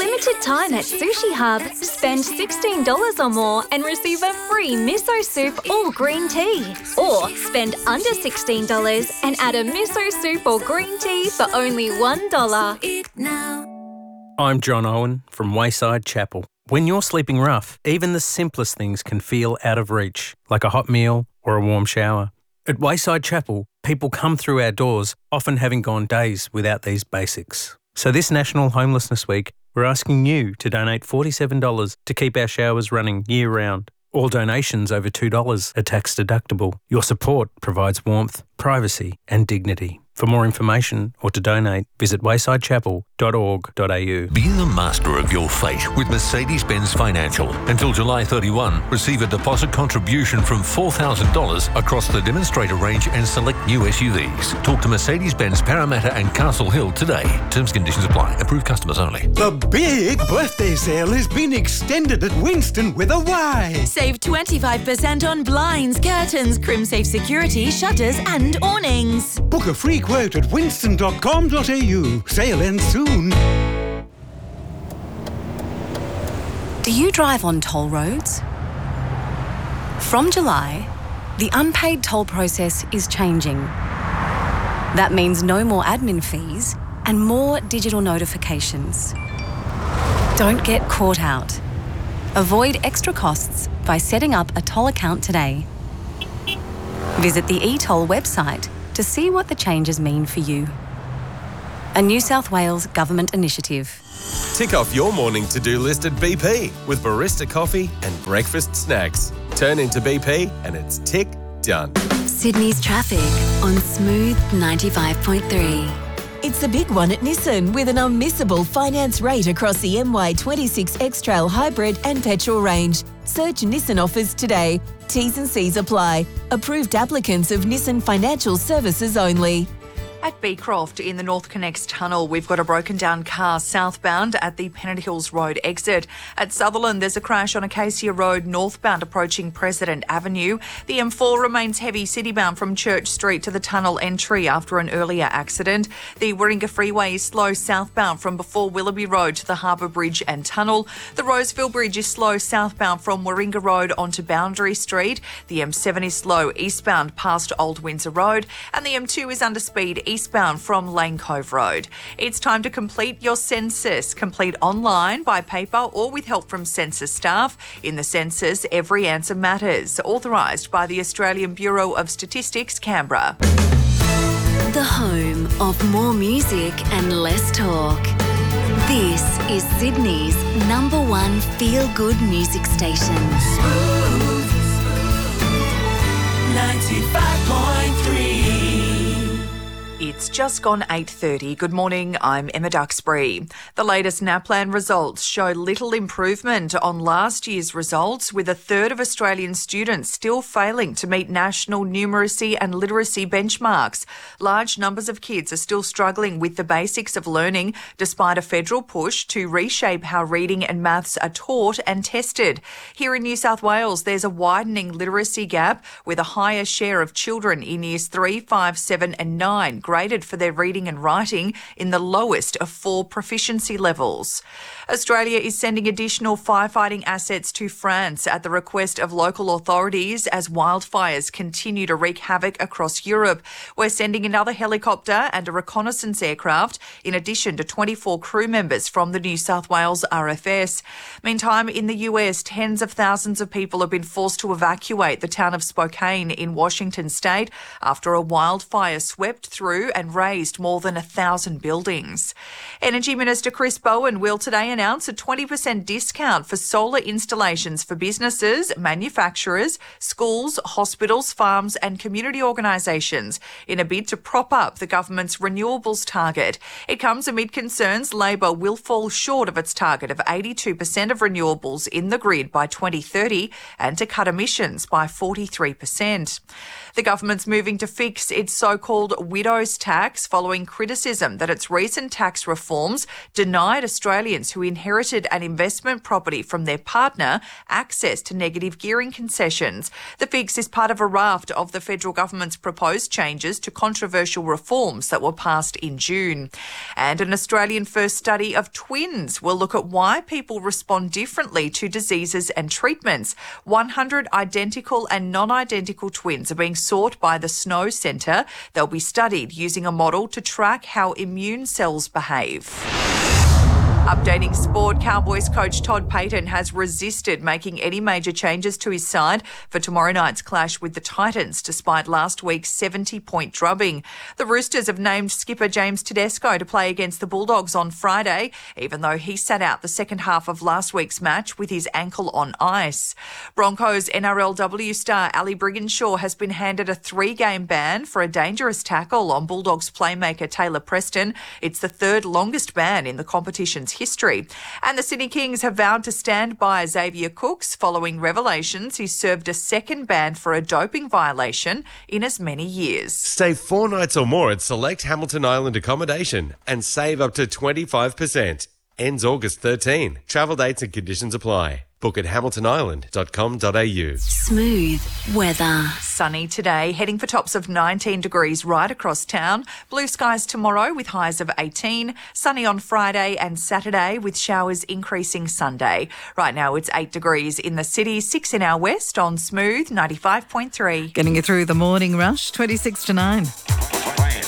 limited time at Sushi Hub. Spend $16 or more and receive a free miso soup or green tea. Or spend under $16 and add a miso soup or green tea for only $1. I'm John Owen from Wayside Chapel. When you're sleeping rough, even the simplest things can feel out of reach, like a hot meal or a warm shower. At Wayside Chapel, people come through our doors, often having gone days without these basics. So this National Homelessness Week, we're asking you to donate $47 to keep our showers running year-round. All donations over $2 are tax deductible. Your support provides warmth, privacy and dignity. For more information or to donate, visit waysidechapel.org.au. Be the master of your fate with Mercedes-Benz Financial. Until July 31, receive a deposit contribution from $4,000 across the demonstrator range and select new SUVs. Talk to Mercedes-Benz Parramatta and Castle Hill today. Terms and conditions apply. Approved customers only. The big birthday sale has been extended at Winston with a Y. Save 25% on blinds, curtains, CrimSafe security, shutters and awnings. Book a free quote at winston.com.au. Sale ends soon. Do you drive on toll roads? From July, the unpaid toll process is changing. That means no more admin fees and more digital notifications. Don't get caught out. Avoid extra costs by setting up a toll account today. Visit the eToll website to see what the changes mean for you. A New South Wales government initiative. Tick off your morning to-do list at BP with barista coffee and breakfast snacks. Turn into BP and it's tick done. Sydney's traffic on Smooth 95.3. It's the big one at Nissan with an unmissable finance rate across the MY26 X-Trail Hybrid and petrol range. Search Nissan offers today. T's and C's apply. Approved applicants of Nissan Financial Services only. At Beecroft in the North Connects Tunnel, we've got a broken down car southbound at the Pennant Hills Road exit. At Sutherland, there's a crash on Acacia Road northbound approaching President Avenue. The M4 remains heavy citybound from Church Street to the tunnel entry after an earlier accident. The Warringah Freeway is slow southbound from before Willoughby Road to the Harbour Bridge and Tunnel. The Roseville Bridge is slow southbound from Warringah Road onto Boundary Street. The M7 is slow eastbound past Old Windsor Road. And the M2 is under speed eastbound from Lane Cove Road. It's time to complete your census. Complete online, by paper or with help from census staff. In the census, every answer matters. Authorised by the Australian Bureau of Statistics, Canberra. The home of more music and less talk. This is Sydney's #1 feel-good music station. Smooth 95.3. It's just gone 8:30. Good morning, I'm Emma Duxbury. The latest NAPLAN results show little improvement on last year's results, with a third of Australian students still failing to meet national numeracy and literacy benchmarks. Large numbers of kids are still struggling with the basics of learning, despite a federal push to reshape how reading and maths are taught and tested. Here in New South Wales, there's a widening literacy gap, with a higher share of children in years 3, 5, 7 and 9 graded for their reading and writing in the lowest of 4 proficiency levels. Australia is sending additional firefighting assets to France at the request of local authorities as wildfires continue to wreak havoc across Europe. We're sending another helicopter and a reconnaissance aircraft, in addition to 24 crew members from the New South Wales RFS. Meantime, in the US, tens of thousands of people have been forced to evacuate the town of Spokane in Washington state after a wildfire swept through and razed more than 1,000 buildings. Energy Minister Chris Bowen will today announce a 20% discount for solar installations for businesses, manufacturers, schools, hospitals, farms and community organisations in a bid to prop up the government's renewables target. It comes amid concerns Labor will fall short of its target of 82% of renewables in the grid by 2030 and to cut emissions by 43%. The government's moving to fix its so-called widows dangerous tax following criticism that its recent tax reforms denied Australians who inherited an investment property from their partner access to negative gearing concessions. The fix is part of a raft of the federal government's proposed changes to controversial reforms that were passed in June. And an Australian first study of twins will look at why people respond differently to diseases and treatments. 100 identical and non-identical twins are being sought by the Snow Centre. They'll be studied using a model to track how immune cells behave. Updating sport, Cowboys coach Todd Payten has resisted making any major changes to his side for tomorrow night's clash with the Titans, despite last week's 70-point drubbing. The Roosters have named skipper James Tedesco to play against the Bulldogs on Friday, even though he sat out the second half of last week's match with his ankle on ice. Broncos NRLW star Ali Brigginshaw has been handed a 3-game ban for a dangerous tackle on Bulldogs playmaker Taylor Preston. It's the third longest ban in the competition's history. And the Sydney Kings have vowed to stand by Xavier Cooks following revelations he served a second ban for a doping violation in as many years. Stay 4 nights or more at select Hamilton Island accommodation and save up to 25%. Ends August 13. Travel dates and conditions apply. Book at hamiltonisland.com.au. Smooth weather. Sunny today, heading for tops of 19 degrees right across town. Blue skies tomorrow with highs of 18. Sunny on Friday and Saturday with showers increasing Sunday. Right now it's 8 degrees in the city, 6 in our west on Smooth 95.3. Getting you through the morning rush, 26 to 9.